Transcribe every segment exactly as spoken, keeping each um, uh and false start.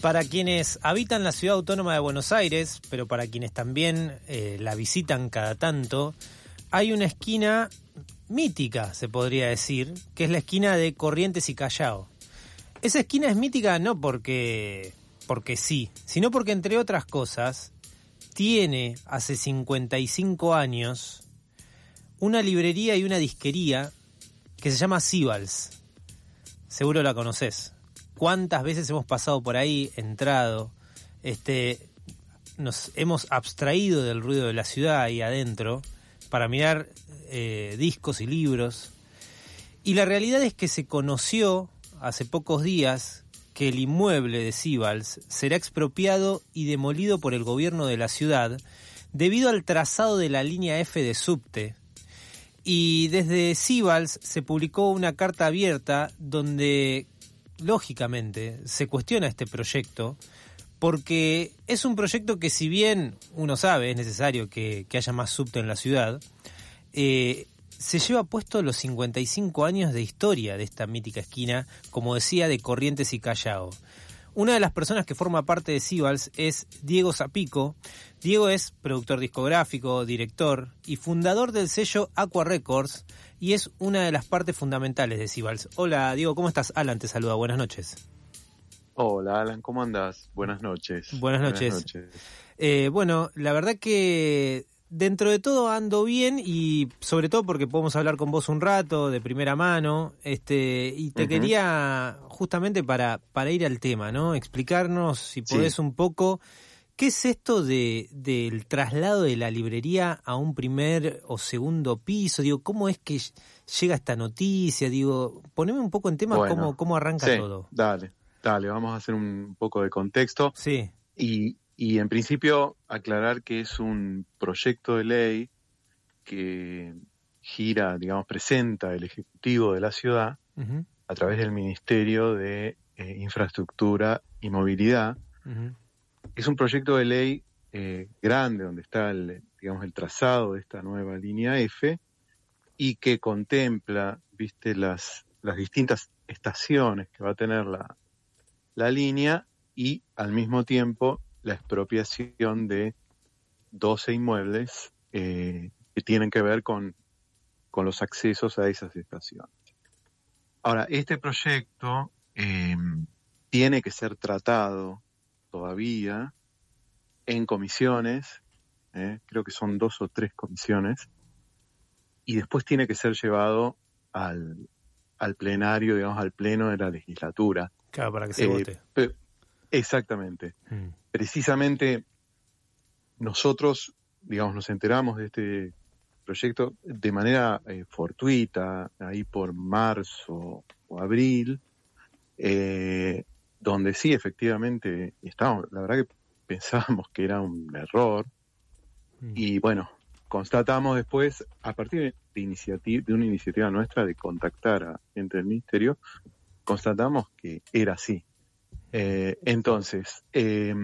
Para quienes habitan la Ciudad Autónoma de Buenos Aires, pero para quienes también eh, la visitan cada tanto, hay una esquina mítica, se podría decir, que es la esquina de Corrientes y Callao. Esa esquina es mítica no porque, porque sí, sino porque, entre otras cosas, tiene hace cincuenta y cinco años una librería y una disquería que se llama Sibals. Seguro la conocés. ¿Cuántas veces hemos pasado por ahí, entrado, este, nos hemos abstraído del ruido de la ciudad ahí adentro para mirar eh, discos y libros? Y la realidad es que se conoció hace pocos días que el inmueble de Sibals será expropiado y demolido por el gobierno de la ciudad debido al trazado de la línea F de subte. Y desde Sibals se publicó una carta abierta donde, lógicamente, se cuestiona este proyecto, porque es un proyecto que, si bien uno sabe es necesario que, que haya más subte en la ciudad, eh, se lleva puesto los cincuenta y cinco años de historia de esta mítica esquina, como decía, de Corrientes y Callao. Una de las personas que forma parte de Sibals es Diego Zapico. Diego es productor discográfico, director y fundador del sello Aqua Records, y es una de las partes fundamentales de Sibals. Hola Diego, ¿cómo estás? Alan te saluda, buenas noches. Hola Alan, ¿cómo andás? Buenas noches. Buenas noches. Buenas noches. Eh, bueno, la verdad que dentro de todo ando bien, y sobre todo porque podemos hablar con vos un rato de primera mano, este, y te uh-huh. quería justamente para, para ir al tema, ¿no? Explicarnos, si podés, sí. un poco, ¿qué es esto de del traslado de la librería a un primer o segundo piso? Digo, ¿cómo es que llega esta noticia? Digo, poneme un poco en tema, bueno, cómo, cómo arranca sí, todo. Dale, dale, vamos a hacer un poco de contexto. Sí. Y Y en principio aclarar que es un proyecto de ley que gira, digamos, presenta el Ejecutivo de la ciudad uh-huh. a través del Ministerio de eh, Infraestructura y Movilidad. Uh-huh. Es un proyecto de ley eh, grande donde está el, digamos, el trazado de esta nueva línea F y que contempla, viste, las, las distintas estaciones que va a tener la, la línea y al mismo tiempo la expropiación de doce inmuebles eh, que tienen que ver con, con los accesos a esas estaciones. Ahora, este proyecto eh, tiene que ser tratado todavía en comisiones, eh, creo que son dos o tres comisiones, y después tiene que ser llevado al, al plenario, digamos, al pleno de la legislatura. Claro, para que se eh, vote. Pero, exactamente. Hmm. Precisamente nosotros, digamos, nos enteramos de este proyecto de manera eh, fortuita, ahí por marzo o abril, eh, donde sí, efectivamente, estábamos, la verdad que pensábamos que era un error, hmm. y bueno, constatamos después, a partir de, iniciativa, de una iniciativa nuestra de contactar a gente del Ministerio, constatamos que era así. Eh, entonces, eh,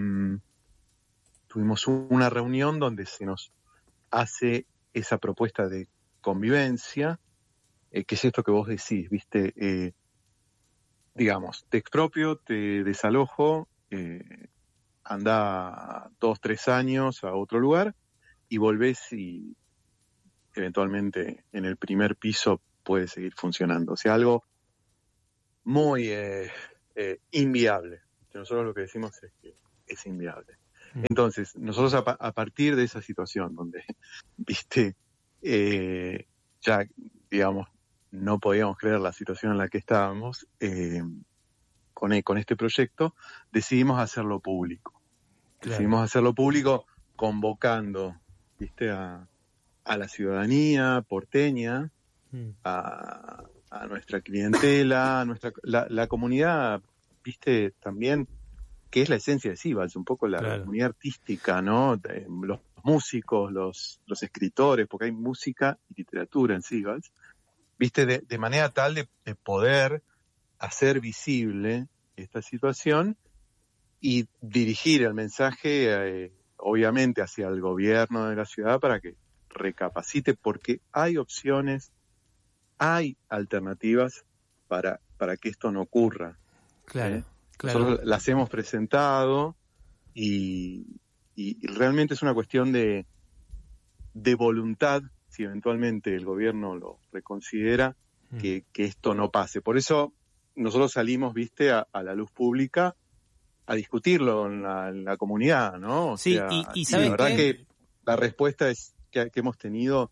tuvimos una reunión donde se nos hace esa propuesta de convivencia, eh, que es esto que vos decís, ¿viste? Eh, digamos, te expropio, te desalojo, eh, anda dos, tres años a otro lugar y volvés y eventualmente en el primer piso puede seguir funcionando. O sea, algo muy... Eh, Eh, inviable. Nosotros lo que decimos es que es inviable. Mm. Entonces, nosotros a, a partir de esa situación donde, viste, eh, ya, digamos, no podíamos creer la situación en la que estábamos, eh, con, con este proyecto, decidimos hacerlo público. Claro. Decidimos hacerlo público convocando, viste, a, a la ciudadanía porteña, mm. a... a nuestra clientela, a nuestra la, la comunidad, viste, también, que es la esencia de Sibals, un poco la, claro. la comunidad artística, ¿no? De, los músicos, los, los escritores, porque hay música y literatura en Sibals, viste, de, de manera tal de, de poder hacer visible esta situación y dirigir el mensaje, eh, obviamente, hacia el gobierno de la ciudad para que recapacite, porque hay opciones, hay alternativas para, para que esto no ocurra. Claro. ¿eh? Claro. Nosotros las hemos presentado y, y realmente es una cuestión de, de voluntad, si eventualmente el gobierno lo reconsidera, mm. que, que esto no pase. Por eso nosotros salimos, viste, a, a la luz pública a discutirlo en la, en la comunidad, ¿no? O sí, sea, y, y, y ¿sabes la verdad qué? que la respuesta es que, que hemos tenido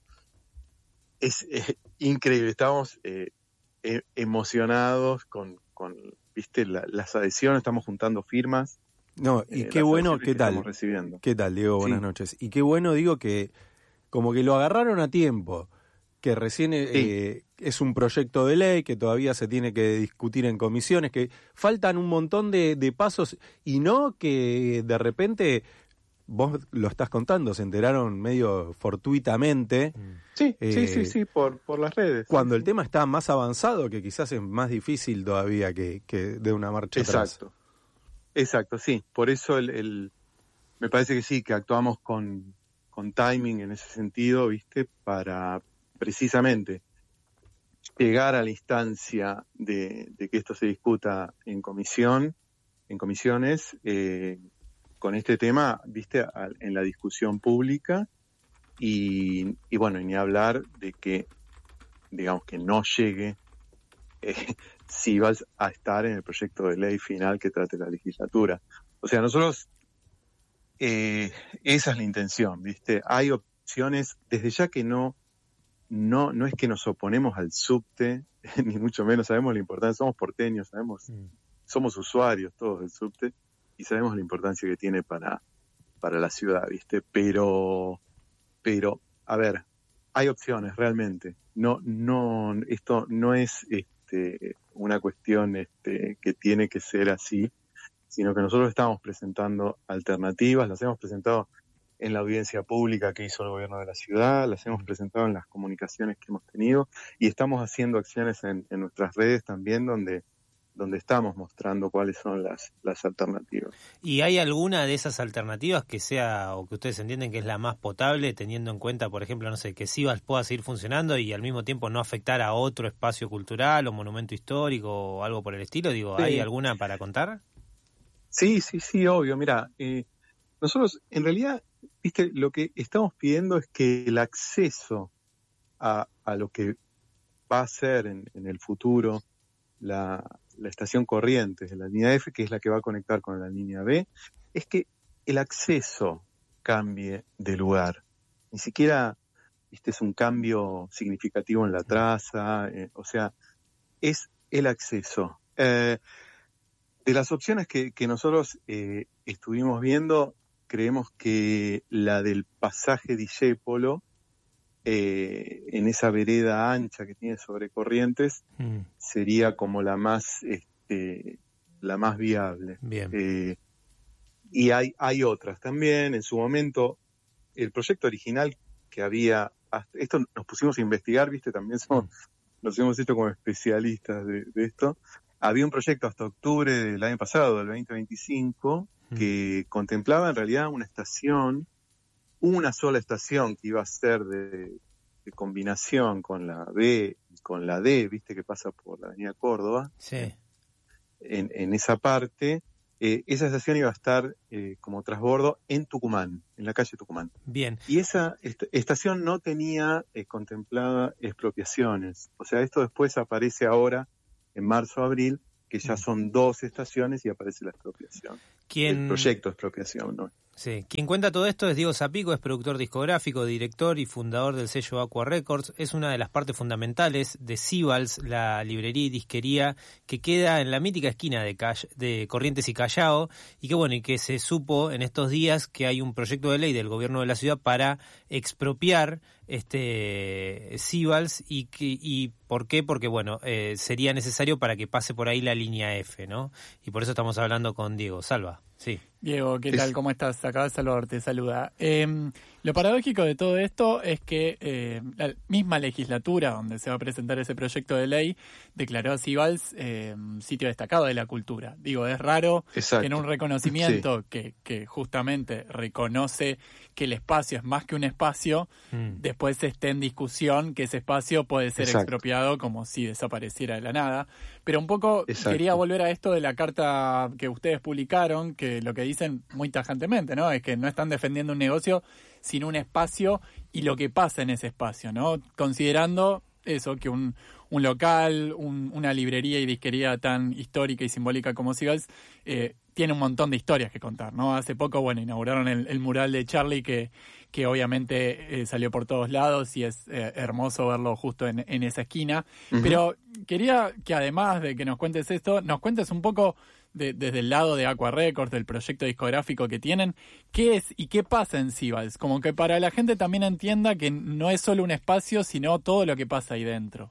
es eh, increíble. Estamos eh, eh, emocionados con, con viste, la, las adhesiones, estamos juntando firmas. No, y eh, qué bueno, ¿qué tal? ¿Qué tal, Diego? Buenas sí. noches. Y qué bueno, digo, que como que lo agarraron a tiempo, que recién sí. eh, es un proyecto de ley, que todavía se tiene que discutir en comisiones, que faltan un montón de, de pasos, y no que de repente, vos lo estás contando, se enteraron medio fortuitamente. Sí, eh, sí, sí, sí, por, por las redes. Cuando sí, el sí. tema está más avanzado, que quizás es más difícil todavía que, que de una marcha atrás. Exacto, exacto, sí. Por eso el, el me parece que sí, que actuamos con, con timing en ese sentido, ¿viste? Para precisamente llegar a la instancia de, de que esto se discuta en comisión, en comisiones, eh, con este tema, ¿viste? A, en la discusión pública y, y bueno, y ni hablar de que, digamos, que no llegue eh, si vas a estar en el proyecto de ley final que trate la legislatura. O sea, nosotros, eh, esa es la intención, ¿viste? Hay opciones, desde ya que no, no, no es que nos oponemos al subte, ni mucho menos, sabemos la importancia, somos porteños, sabemos, mm. somos usuarios todos del subte, y sabemos la importancia que tiene para, para la ciudad, ¿viste? Pero, pero, a ver, hay opciones realmente. No, no, esto no es este, una cuestión este, que tiene que ser así, sino que nosotros estamos presentando alternativas, las hemos presentado en la audiencia pública que hizo el gobierno de la ciudad, las hemos presentado en las comunicaciones que hemos tenido y estamos haciendo acciones en, en nuestras redes también donde, donde estamos mostrando cuáles son las, las alternativas. ¿Y hay alguna de esas alternativas que sea o que ustedes entienden que es la más potable, teniendo en cuenta, por ejemplo, no sé, que Sivals pueda seguir funcionando y al mismo tiempo no afectar a otro espacio cultural o monumento histórico o algo por el estilo? Digo, ¿hay sí. alguna para contar? Sí, sí, sí, obvio. Mira, eh, nosotros en realidad, viste, lo que estamos pidiendo es que el acceso a, a lo que va a ser en, en el futuro la, la estación Corrientes de la línea F, que es la que va a conectar con la línea B, es que el acceso cambie de lugar. Ni siquiera, viste, es un cambio significativo en la traza, eh, o sea, es el acceso. Eh, de las opciones que, que nosotros eh, estuvimos viendo, creemos que la del pasaje Discépolo, eh, en esa vereda ancha que tiene sobre Corrientes, mm. sería como la más este, la más viable. Bien. Eh, y hay, hay otras también. En su momento, el proyecto original que había, hasta, esto nos pusimos a investigar, viste, también somos, mm. nos hemos hecho como especialistas de, de esto. Había un proyecto hasta octubre del año pasado, del veinte veinticinco, que mm. contemplaba en realidad una estación, una sola estación que iba a ser de, de combinación con la B y con la D, viste, que pasa por la avenida Córdoba. Sí. En, en esa parte, eh, esa estación iba a estar eh, como transbordo en Tucumán, en la calle Tucumán. Bien. Y esa est- estación no tenía eh, contemplada expropiaciones. O sea, esto después aparece ahora en marzo-abril, que ya son dos estaciones y aparece la expropiación. ¿Quién... El proyecto de expropiación, ¿no? Sí. Quien cuenta todo esto es Diego Zapico, es productor discográfico, director y fundador del sello Aqua Records. Es una de las partes fundamentales de Sivals, la librería y disquería que queda en la mítica esquina de, Call- de Corrientes y Callao, y que bueno, y que se supo en estos días que hay un proyecto de ley del gobierno de la ciudad para expropiar este Sivals y, que, y ¿por qué? Porque bueno, eh, sería necesario para que pase por ahí la línea F, ¿no? Y por eso estamos hablando con Diego. Salva. Sí. Diego, ¿qué tal? ¿Cómo estás? Acaba de saludarte, saluda. Eh, lo paradójico de todo esto es que eh, la misma legislatura donde se va a presentar ese proyecto de ley declaró a Sibals eh, sitio destacado de la cultura. Digo, es raro Exacto. que en un reconocimiento sí. que, que justamente reconoce que el espacio es más que un espacio, mm. después esté en discusión que ese espacio puede ser Exacto. expropiado como si desapareciera de la nada. Pero un poco Exacto. quería volver a esto de la carta que ustedes publicaron, que lo que dicen muy tajantemente, ¿no? Es que no están defendiendo un negocio, sino un espacio y lo que pasa en ese espacio, ¿no? Considerando eso, que un, un local, un, una librería y disquería tan histórica y simbólica como Sibals eh, tiene un montón de historias que contar, ¿no? Hace poco, bueno, inauguraron el, el mural de Charlie que, que obviamente eh, salió por todos lados y es eh, hermoso verlo justo en, en esa esquina. Uh-huh. Pero quería que además de que nos cuentes esto, nos cuentes un poco de, desde el lado de Aqua Records, del proyecto discográfico que tienen, qué es y qué pasa en Sibals, como que para la gente también entienda que no es solo un espacio, sino todo lo que pasa ahí dentro.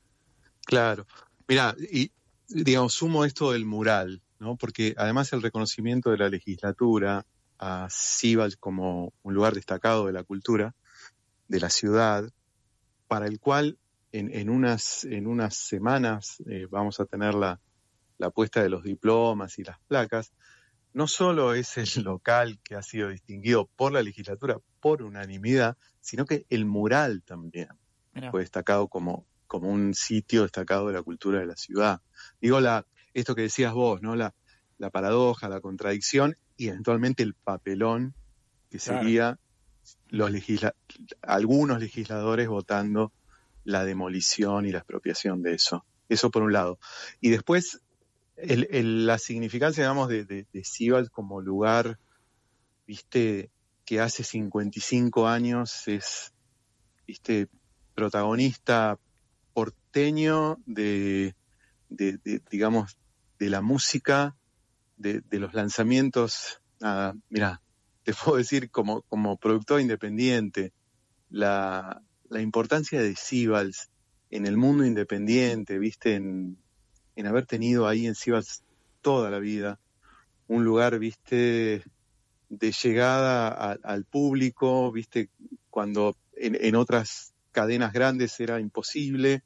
Claro. Mirá, y digamos, sumo esto del mural, ¿no? Porque además el reconocimiento de la legislatura a Sibals como un lugar destacado de la cultura de la ciudad, para el cual en, en unas en unas semanas eh, vamos a tener la, la puesta de los diplomas y las placas, no solo es el local que ha sido distinguido por la legislatura por unanimidad, sino que el mural también Mirá. fue destacado como, como un sitio destacado de la cultura de la ciudad. Digo, la, esto que decías vos, ¿no? La, la paradoja, la contradicción y eventualmente el papelón que claro. sería los legisla- algunos legisladores votando la demolición y la expropiación de eso. Eso por un lado. Y después, el, el, la significancia, digamos, de, de, de Sibals como lugar, viste, que hace cincuenta y cinco años es, viste, protagonista porteño de, de, de digamos, de la música, de, de los lanzamientos. Nada, mirá, te puedo decir como, como productor independiente, la, la importancia de Sibals en el mundo independiente, viste, en, en haber tenido ahí en Sibals toda la vida un lugar, viste, de llegada a, al público, viste, cuando en, en otras cadenas grandes era imposible.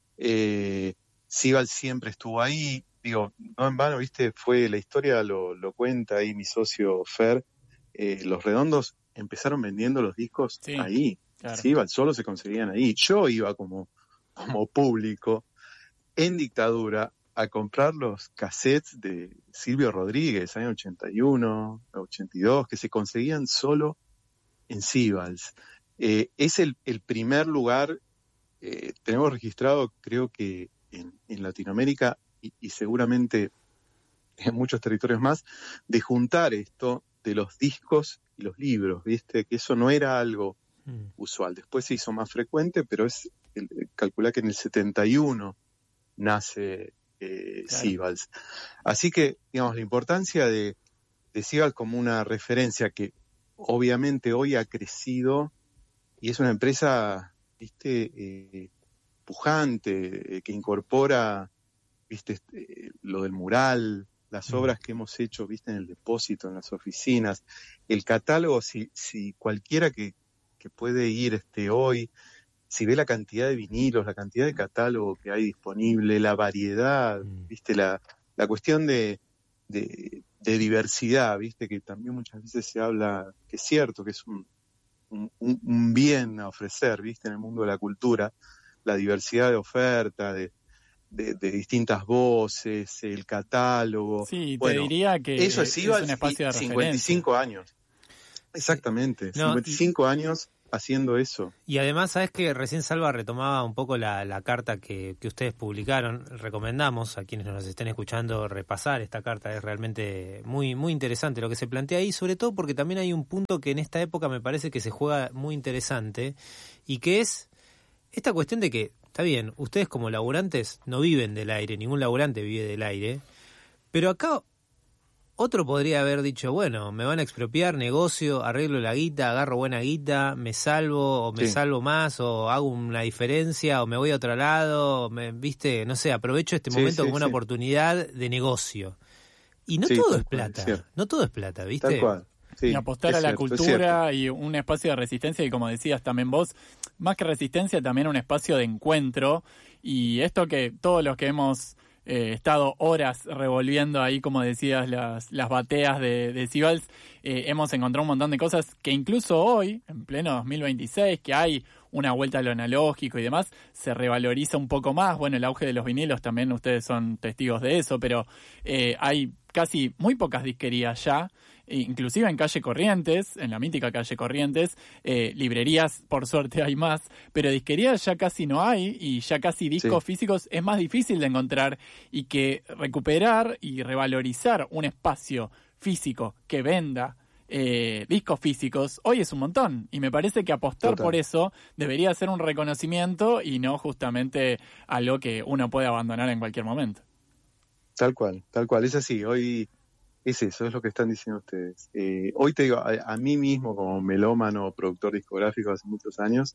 Eh, Sibals siempre estuvo ahí, digo, no en vano, viste, fue la historia, lo, lo cuenta ahí mi socio Fer, eh, Los Redondos empezaron vendiendo los discos sí, ahí, claro. Sibals solo se conseguían ahí. Yo iba como, como público en dictadura a comprar los cassettes de Silvio Rodríguez, año ochenta y uno, ochenta y dos, que se conseguían solo en Sibals. Eh, es el, el primer lugar, eh, tenemos registrado, creo que en, en Latinoamérica y, y seguramente en muchos territorios más, de juntar esto de los discos y los libros, ¿viste? Que eso no era algo mm. usual. Después se hizo más frecuente, pero es calcular que en el setenta y uno nace eh, claro. Sibals. Así que, digamos, la importancia de, de Sibals como una referencia que obviamente hoy ha crecido y es una empresa, ¿viste? Eh, pujante, eh, que incorpora, ¿viste? Eh, lo del mural, las obras que hemos hecho, viste, en el depósito, en las oficinas, el catálogo, si, si cualquiera que, que puede ir este hoy, si ve la cantidad de vinilos, la cantidad de catálogo que hay disponible, la variedad, viste, la, la cuestión de, de, de diversidad, viste, que también muchas veces se habla, que es cierto, que es un, un, un bien a ofrecer, viste, en el mundo de la cultura, la diversidad de oferta, de De, de distintas voces, el catálogo. Sí, bueno, te diría que eso es, es un espacio de cincuenta y cinco referencia. años. Exactamente, no, cincuenta y cinco y, años haciendo eso. Y además, sabes que recién Salva retomaba un poco la, la carta que, que ustedes publicaron. Recomendamos a quienes nos estén escuchando repasar esta carta, es realmente muy, muy interesante lo que se plantea ahí, sobre todo porque también hay un punto que en esta época me parece que se juega muy interesante, y que es esta cuestión de que está bien, ustedes como laburantes no viven del aire, ningún laburante vive del aire, pero acá otro podría haber dicho, bueno, me van a expropiar, negocio, arreglo la guita, agarro buena guita, me salvo, o me sí. salvo más, o hago una diferencia, o me voy a otro lado, me, viste, no sé, aprovecho este momento sí, sí, como una sí. oportunidad de negocio. Y no sí, todo es plata, cual, no todo es plata, ¿viste? Tal cual. Sí, y apostar a la cierto, cultura y un espacio de resistencia y, como decías también vos, más que resistencia, también un espacio de encuentro. Y esto que todos los que hemos eh, estado horas revolviendo ahí, como decías, las, las bateas de, de Sibals, eh, hemos encontrado un montón de cosas que incluso hoy, en pleno dos mil veintiséis, que hay una vuelta a lo analógico y demás, se revaloriza un poco más. Bueno, el auge de los vinilos también, ustedes son testigos de eso, pero eh, hay casi muy pocas disquerías ya, inclusive en calle Corrientes, en la mítica calle Corrientes, eh, librerías por suerte hay más, pero disquerías ya casi no hay, y ya casi discos sí. físicos es más difícil de encontrar, y que recuperar y revalorizar un espacio físico que venda eh, discos físicos hoy es un montón, y me parece que apostar Total. por eso debería ser un reconocimiento y no justamente algo que uno puede abandonar en cualquier momento. Tal cual, tal cual, es así. Hoy es eso, es lo que están diciendo ustedes. Eh, hoy te digo, a, a mí mismo como melómano, productor discográfico hace muchos años,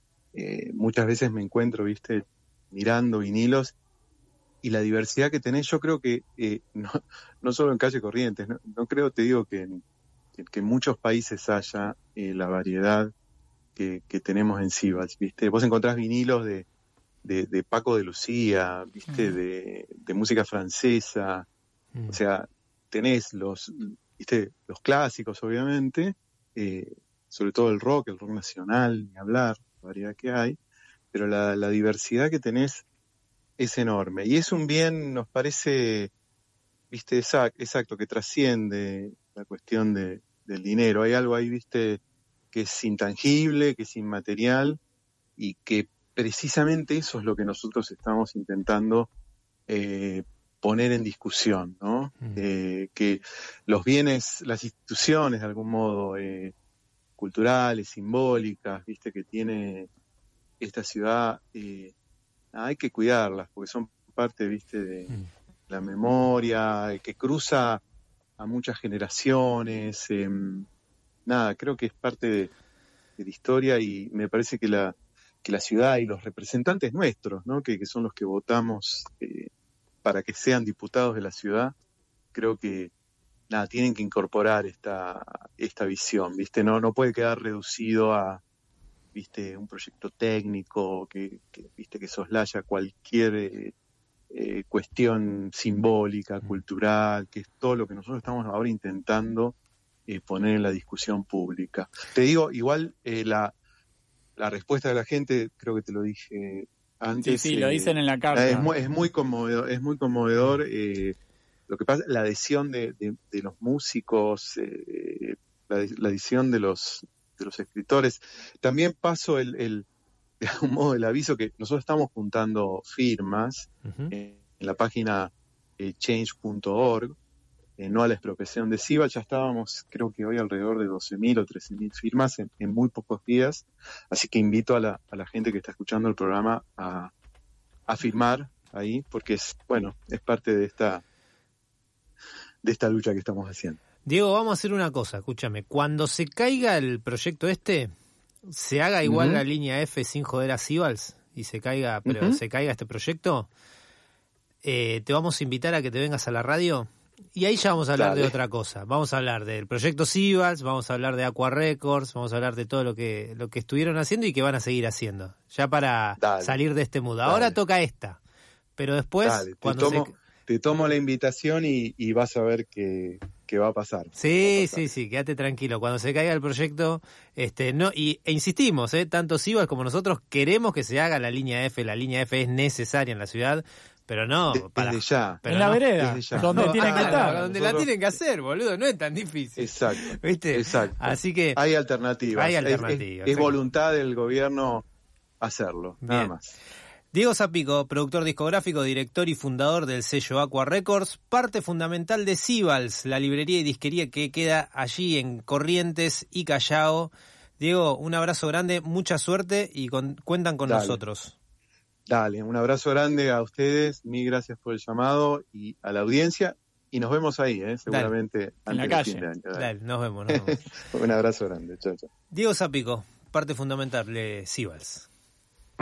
eh, muchas veces me encuentro, viste, mirando vinilos, y la diversidad que tenés, yo creo que eh, no, no solo en calle Corrientes, no, no creo, te digo, que en, que en muchos países haya eh, la variedad que, que tenemos en Sibals, viste. Vos encontrás vinilos de, de, de Paco de Lucía, viste, mm. de, de música francesa, mm. o sea, tenés los, viste, los clásicos, obviamente, eh, sobre todo el rock, el rock nacional, ni hablar, la variedad que hay, pero la, la diversidad que tenés es enorme. Y es un bien, nos parece, viste, exact, exacto, que trasciende la cuestión de, del dinero. Hay algo ahí, viste, que es intangible, que es inmaterial, y que precisamente eso es lo que nosotros estamos intentando eh, poner en discusión, ¿no? Mm. Eh, que los bienes, las instituciones de algún modo eh, culturales, simbólicas, viste, que tiene esta ciudad, eh, hay que cuidarlas, porque son parte, viste, de mm. la memoria, que cruza a muchas generaciones, eh, nada, creo que es parte de, de la historia, y me parece que la, que la ciudad y los representantes nuestros, ¿no? que, que son los que votamos eh, para que sean diputados de la ciudad, creo que nada, tienen que incorporar esta, esta visión, ¿viste? No, no puede quedar reducido a, viste, un proyecto técnico que, que viste, que soslaya cualquier eh, eh, cuestión simbólica, cultural, que es todo lo que nosotros estamos ahora intentando eh, poner en la discusión pública. Te digo, igual eh, la, la respuesta de la gente, creo que te lo dije antes. Sí, sí, eh, lo dicen en la carta. Es muy, es muy conmovedor, es muy conmovedor eh, lo que pasa, la adhesión de, de, de los músicos, eh, la, la adhesión de los de los escritores. También paso el, el de algún modo el aviso que nosotros estamos juntando firmas uh-huh. eh, en la página eh, change punto org, eh, no a la expropiación de Sibals. Ya estábamos, creo que hoy alrededor de doce mil o trece mil firmas en, en muy pocos días, así que invito a la, a la gente que está escuchando el programa a, a firmar ahí, porque es, bueno, es parte de esta de esta lucha que estamos haciendo. Diego, vamos a hacer una cosa, escúchame. Cuando se caiga el proyecto este, se haga igual uh-huh. la línea F sin joder a Sibals, y se caiga, pero uh-huh. se caiga este proyecto, eh, te vamos a invitar a que te vengas a la radio, y ahí ya vamos a hablar Dale. de otra cosa. Vamos a hablar del proyecto Sibals, vamos a hablar de Aqua Records, vamos a hablar de todo lo que lo que estuvieron haciendo y que van a seguir haciendo, ya para Dale. salir de este mood. Ahora Dale. toca esta, pero después, Dale, cuando te tomo, se... te tomo la invitación y, y vas a ver que... que va a pasar. Sí, va a pasar. sí, sí, quédate tranquilo. Cuando se caiga el proyecto, este, no, y e insistimos, eh, tanto Sibals como nosotros queremos que se haga la línea F. La línea F es necesaria en la ciudad, pero no de, para desde ya. Pero en la no, vereda, donde no, tienen ah, que estar, donde nosotros... la tienen que hacer, boludo, no es tan difícil. Exacto. ¿Viste? Exacto. Así que hay alternativas. Hay alternativas. Es, es, es voluntad del gobierno hacerlo, Bien. nada más. Diego Zapico, productor discográfico, director y fundador del sello Aqua Records, parte fundamental de Sibals, la librería y disquería que queda allí en Corrientes y Callao. Diego, un abrazo grande, mucha suerte y con, cuentan con Dale. nosotros. Dale, un abrazo grande a ustedes, mil gracias por el llamado y a la audiencia, y nos vemos ahí, ¿eh? seguramente Dale. antes en la del calle. fin de año. Dale. Dale, nos vemos. Nos vemos. Un abrazo grande, chao, chao. Diego Zapico, parte fundamental de Sibals.